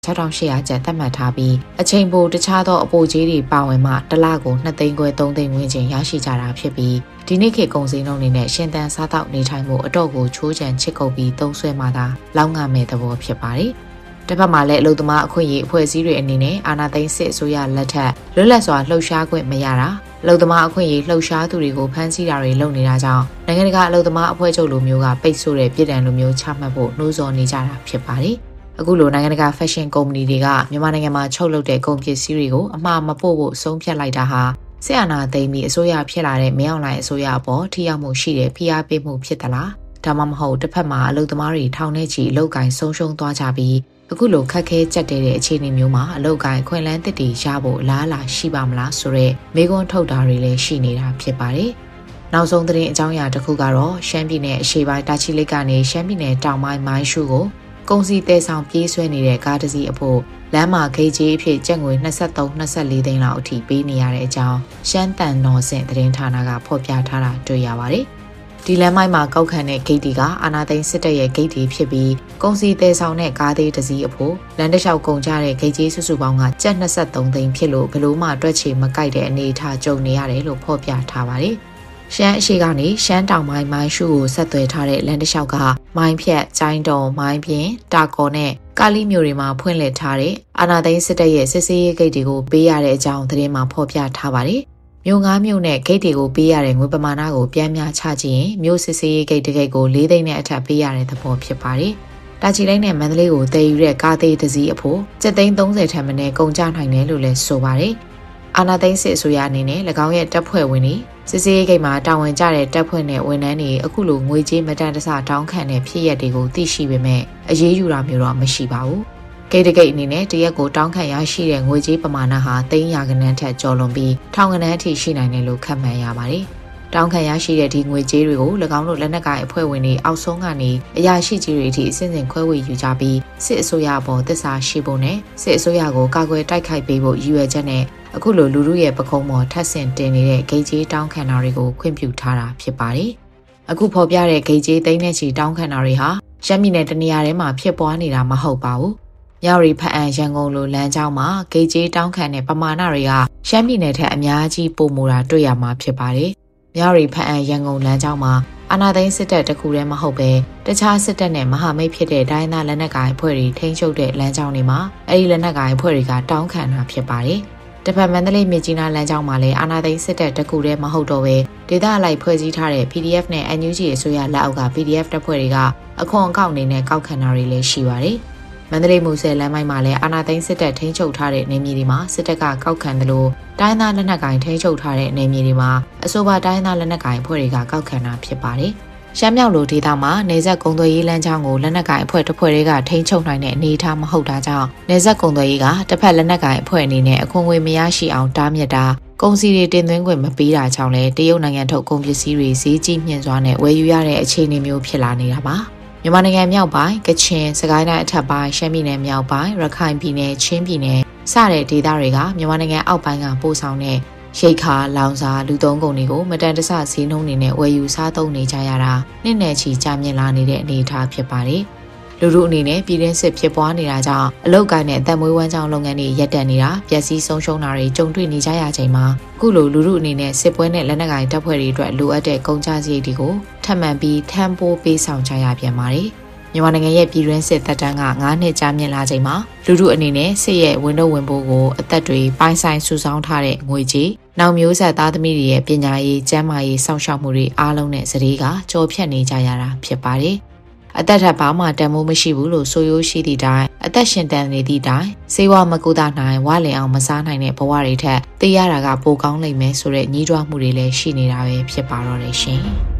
6,800 ကျပ်သတ်မှတ်ထားပြီးအချိန်ပိုတခြားသောအပိုကြီးတွေပါဝင်မှတစ်လကို2 သိန်းခွဲ 3 သိန်းဝန်းကျင်ရရှိကြတာဖြစ်ပြီးဒီနေ့ခေတ်ကုန်စည်နှုန်းတွေနဲ့ရှင်သန်စားသောက်နေထိုင်မှုအတော့ကိုချိုးချံချစ်ကုပ်ပြီးသုံးဆွဲမှသာလောက်ငှမဲ့သဘောဖြစ်ပါတယ်။တစ်ဖက်မှာလည်းအလုပ်သမားအခွင့်အရေးအဖွဲ့အစည်းတွေအနေနဲ့အာဏာသိမ်းစစ်အစိုးရလက်ထက်လွတ်လပ်စွာလှုပ်ရှားခွင့်မရတာအလုပ်သမားအခွင့်အရေးလှုပ်ရှားသူတွေကိုဖမ်းဆီးတာတွေလုပ်နေတာကြောင့်နိုင်ငံတကာအလုပ်သမားအဖွဲ့ချုပ်လိုမျိုးကပိတ်ဆို့တဲ့ပြည်ထောင်လိုမျိုးချမှတ်ဖို့နှိုးဆော်နေကြတာဖြစ်ပါတယ်။အခုလိုနိုင်ငံတကာဖက်ရှင်ကုမ္ပဏီတွေကမြန်မာနိုင်ငံမှာချုပ်လုပ်တဲ့ကုန်ပစ္စည်းတွေကိုအမှားမပို့ဖို့ဆုံးဖြတ်လိုက်တာဟာစစ်အာဏာသိမ်းပြီးအစိုးရဖြစ်လာတဲ့မင်းအောင်လှိုင်အစိုးရအပေါ်ထိရောက်မှုရှိတဲ့ဖိအားပေးမှုဖြစ်သလားဒါမှမဟုတ်တစ်ဖက်မှာအလုပ်သမားတွေထောင်ထဲချီအလုပ်ကိုင်ဆုံးရှုံးသွားကြပြီးအခုလိုခက်ခဲကြက်တဲ့အခြေအနေမျိုးမှာအလုပ်ကိုင်ခွင့်လန်းတစ်တီရဖို့အလားအလာရှိပါမလားဆိုတော့မေးခွန်းထုတ်တာတွေလည်းရှိနေတာဖြစ်ပါတယ်။နောက်ဆုံးသတင်းအကြောင်းအရာတစ်ခုကတော့ရှမ်းပြည်နယ်အရှေ့ပိုင်းတာချီလိတ်ကနေရှမ်းပြည်နယ်တောင်ပိုင်းမိုင်းရှုကိုကုန်စည်တဲဆောင်ပြေးဆွဲနေတဲ့ကားတစ်စီးအဖို့လမ်းမှာဂိတ်ကြီးအဖြစ်ကျပ်ငွေ23-24 သိန်းလောက်အထိပေးနေရတဲ့အကြောင်းရှမ်းတန်နော်စင်သတင်းဌာနကဖော်ပြထားတာတွေ့ရပါတယ်။ဒီလမ်းမိုက်မှာကောက်ခံတဲ့ဂိတ်တွေကအာနာသိန်းစစ်တပ်ရဲ့ဂိတ်တွေဖြစ်ပြီးကုန်စည်တဲဆောင်တဲ့ကားသေးတစ်စီးအဖို့လမ်းတစ်လျှောက်ကုန်ကြတဲ့ဂိတ်ကြီးစုစုပေါင်းကကျပ်23 သိန်းဖြစ်လို့ဘလို့မှတွက်ချေမကိုက်တဲ့အနေအထားကြုံနေရတယ်လို့ဖော်ပြထားပါတယ်။ရှမ်းအရှိကနေရှမ်းတောင်ပိုင်းမိုင်းရှုကိုဆက်သွယ်ထားတဲ့လမ်းတစ်လျှောက်ကမိုင်းဖြတ်ကျိုင်းတုံမိုင်းပြင်းတာကော်နဲ့ကာလီမျိုးတွေမှာဖွင့်လှစ်ထားတဲ့အာနာသိန်းစစ်တပ်ရဲ့စစ်ဆေးရေးဂိတ်တွေကိုပေးရတဲ့အကြောင်းသတင်းမှာဖော်ပြထားပါတယ်။မြို့9မြို့နဲ့ဂိတ်တွေကိုပေးရတဲ့ငွေပမာဏကိုပြန်များချကြည့်ရင်မြို့စစ်ဆေးရေးဂိတ်တစ်ဂိတ်ကို4 သိန်းနဲ့အထက်ပေးရတဲ့သဘောဖြစ်ပါတယ်။တာချီလိတ်နဲ့မန္တလေးကိုတည်ယူတဲ့ကားသေးတစ်စီးအဖို့730ထက်မနည်းကုန်ကျနိုင်တယ်လို့လည်းဆိုပါတယ်။အာနာသိန်းစစ်အစိုးရအနေနဲ့၎င်းရဲ့တပ်ဖွဲ့ဝင်တွေစစ်စေးဂိတ်မှာတာဝန်ကျတဲ့တပ်ဖွဲ့နဲ့ဝန်ထမ်းတွေအခုလိုငွေကြေးမတန်တဆတောင်းခံတဲ့ဖြစ်ရပ်တွေကိုသိရှိပေမဲ့အရေးယူတာမျိုးတော့မရှိပါဘူး။ဂိတ်တဂိတ်အနေနဲ့တရက်ကိုတောင်းခံရရှိတဲ့ငွေကြေးပမာဏဟာသိန်းရာဂဏန်းထက်ကျော်လွန်ပြီးထောင်ဂဏန်းအထိရှိနိုင်တယ်လို့ခန့်မှန်းရပါတယ်။တောင်းခံရရှိတဲ့ဒီငွေကြေးတွေကို၎င်းတို့လက်နက်ကိုင်အဖွဲ့ဝင်တွေအောက်ဆုံးကနေအရာရှိကြီးတွေအထိအစဉ်စဉ်ခွဲဝေယူကြပြီးစစ်အစိုးရအပေါ်သစ္စာရှိဖို့နဲ့စစ်အစိုးရကိုကာကွယ်တိုက်ခိုက်ပေးဖို့ရည်ရွယ်ချက်နဲ့အခုလိုလူလူရဲ့ပကုံးပေါ်ထပ်ဆင့်တင်နေတဲ့ဂိတ်ကြီးတောင်းခံတာတွေကိုခွင့်ပြုထားတာဖြစ်ပါတယ်။အခုဖော်ပြတဲ့ဂိတ်ကြီးသိန်းနဲ့ချီတောင်းခံတာတွေဟာရှမ်းပြည်နယ်တနေရာထဲမှာဖြစ်ပွားနေတာမဟုတ်ပါဘူး။မြောက်ရီဖအံရန်ကုန်လိုလမ်းကြောင်းမှာဂိတ်ကြီးတောင်းခံတဲ့ပမာဏတွေကရှမ်းပြည်နယ်ထက်အများကြီးပိုမိုတာတွေ့ရမှာဖြစ်ပါတယ်။မြောက်ရီဖအံရန်ကုန်လမ်းကြောင်းမှာအာဏာသိမ်းစစ်တပ်တခုတည်းမဟုတ်ပဲတခြားစစ်တပ်နဲ့မဟာမိတ်ဖြစ်တဲ့ဒိုင်းသားလက်နက်ကိုင်အဖွဲ့တွေထိန်းချုပ်တဲ့လမ်းကြောင်းတွေမှာအဲဒီလက်နက်ကိုင်အဖွဲ့တွေကတောင်းခံတာဖြစ်ပါတယ်။တပတ်မန္တလေးမြစ်ကြီးနားလမ်းကြောင်းမှာလည်းအာဏာသိမ်းစစ်တပ်တခုတည်းမဟုတ်တော့ပဲဒေသအလိုက်ဖွဲ့စည်းထားတဲ့ PDF နဲ့ NUG အစိုးရလက်အောက်က PDF တပ်ဖွဲ့တွေကအခွန်အကောက်အနေနဲ့ကောက်ခံတာတွေလည်းရှိပါတယ်။မန္တလေးမူဆယ်လမ်းမိုက်မှာလည်းအာဏာသိမ်းစစ်တပ်ထိန်းချုပ်ထားတဲ့နေမြေတွေမှာစစ်တပ်ကကောက်ခံတယ်လို့တိုင်းသားလက်နက်ကိုင်ထိန်းချုပ်ထားတဲ့နေမြေတွေမှာအဆိုပါတိုင်းသားလက်နက်ကိုင်အဖွဲ့တွေကကောက်ခံတာဖြစ်ပါတယ်။ရှမ်းမြောက်လိုဒေသမှာနေဆက်ကုံသွေးရေးလမ်းကြောင်းကိုလက်နက်ကိုင်အဖွဲ့တစ်ဖွဲ့တွေကထိန်းချုပ်နိုင်တဲ့အနေအထားမဟုတ်တာကြောင့်နေဆက်ကုံသွေးရေးကတစ်ဖက်လက်နက်ကိုင်အဖွဲ့အနေနဲ့အခွန်ငွေမရရှိအောင်တားမြစ်တာကုန်စည်တွေတင်သွင်းခွင့်မပေးတာကြောင့်လည်းတရုတ်နိုင်ငံထုတ်ကုန်ပစ္စည်းတွေဈေးကြီးမြင့်စွာနဲ့ဝယ်ယူရတဲ့အခြေအနေမျိုးဖြစ်လာနေတာပါ။မြန်မာနိုင်ငံမြောက်ပိုင်းကချင်စကိုင်းတိုင်းအထက်ပိုင်းရှမ်းပြည်နယ်မြောက်ပိုင်းရခိုင်ပြည်နယ်ချင်းပြည်နယ်စတဲ့ဒေသတွေကမြန်မာနိုင်ငံအောက်ပိုင်းကပို့ဆောင်တဲ့ရိတ်ခါလောင်စာလူသုံးကုန်တွေကိုမတန်တဆဈေးနှုန်းတွေနဲ့ဝယ်ယူစားသုံးနေကြရတာနှစ်နဲ့ချီကြာမြင့်လာနေတဲ့အနေအထားဖြစ်ပါတယ်။လူထုအနေနဲ့ပြည်တွင်းစစ်ဖြစ်ပွားနေတာကြောင့်အလုပ်ကိုင်းနဲ့အသက်မွေးဝမ်းကြောင်းလုပ်ငန်းတွေရပ်တန့်နေတာပျက်စီးဆုံးရှုံးတာတွေကြုံတွေ့နေကြရချိန်မှာအခုလိုလူထုအနေနဲ့စစ်ပွဲနဲ့လက်နက်ကိုင်တပ်ဖွဲ့တွေအတွက်လိုအပ်တဲ့ကုန်ကျစရိတ်တွေကိုထပ်မံပြီးထမ်းပိုးပေးဆောင်ကြရပြန်ပါတယ်။မြန်မာနိုင်ငံရဲ့ပြည်တွင်းစစ်သက်တမ်းက9 နှစ်ကြာမြင့်လာချိန်မှာလူထုအနေနဲ့စစ်ရဲ့ဝန်ထုတ်ဝန်ပိုးကိုအသက်တွေပိုင်ဆိုင်စုဆောင်းထားတဲ့ငွေကြေးနောက်မျိုးဆက်သားသမီးတွေရဲ့ပညာရေးကျန်းမာရေးစောင့်ရှောက်မှုတွေအားလုံးနဲ့စတေးကကြော်ဖြတ်နေကြရတာဖြစ်ပါတယ်။အသက်ထက်ဘာမှတန်ဖိုးမရှိဘူးလို့ဆိုရိုးရှိသည့်တိုင်အသက်ရှင်တန်နေသည့်တိုင်စေဝါမကူတာနိုင်ဝလင်အောင်မစားနိုင်တဲ့ဘဝတွေထက်သိရတာကပိုကောင်းလိမ့်မယ်ဆိုတဲ့ညီးတွားမှုတွေလည်းရှိနေတာပဲဖြစ်ပါတော့တယ်ရှင်။